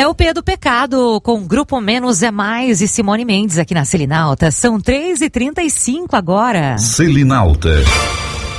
É o P do Pecado, com Grupo Menos é Mais e Simone Mendes aqui na Selinalta. São 3h35 agora. Selinalta.